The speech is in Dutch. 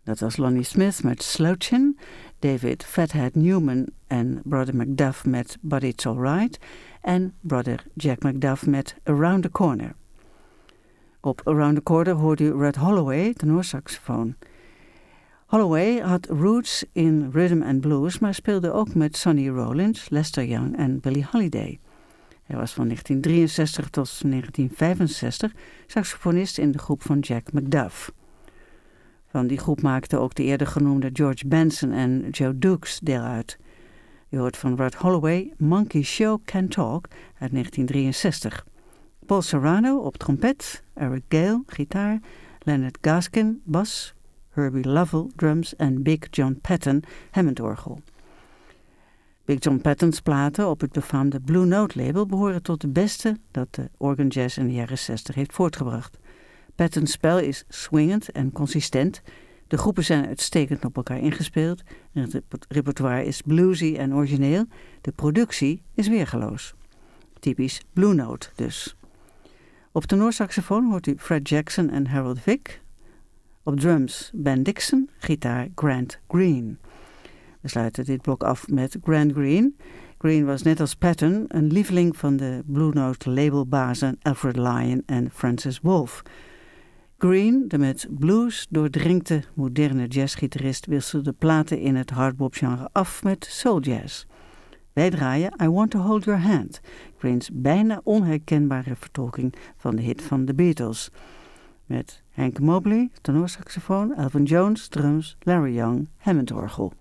Dat was Lonnie Smith met Slouchin', David Fathead Newman en Brother Macduff met But It's Alright en Brother Jack Macduff met Around the Corner. Op Around the Corner hoorde u Red Holloway, tenorsaxofoon. Holloway had roots in rhythm and blues, maar speelde ook met Sonny Rollins, Lester Young en Billie Holiday. Hij was van 1963 tot 1965 saxofonist in de groep van Jack Macduff. Van die groep maakten ook de eerder genoemde George Benson en Joe Dukes deel uit. Je hoort van Red Holloway Monkey Show Can Talk uit 1963. Paul Serrano op trompet, Eric Gale gitaar, Leonard Gaskin bas, Herbie Lovell drums en Big John Patton Hammondorgel. Big John Patton's platen op het befaamde Blue Note label behoren tot de beste dat de organ jazz in de jaren 60 heeft voortgebracht. Patton's spel is swingend en consistent. De groepen zijn uitstekend op elkaar ingespeeld. Het repertoire is bluesy en origineel. De productie is weergeloos. Typisch Blue Note dus. Op tenorsaxofoon hoort u Fred Jackson en Harold Vick. Op drums Ben Dixon, gitaar Grant Green. We sluiten dit blok af met Grant Green. Green was net als Patton een lieveling van de Blue Note labelbazen Alfred Lyon en Francis Wolff. Green, de met blues doordrenkte moderne jazzgitarist, wisselde de platen in het hardbop-genre af met soul jazz. Wij draaien I Want to Hold Your Hand, Greens bijna onherkenbare vertolking van de hit van The Beatles. Met Hank Mobley, tenorsaxofoon, Elvin Jones, drums, Larry Young, Hammondorgel.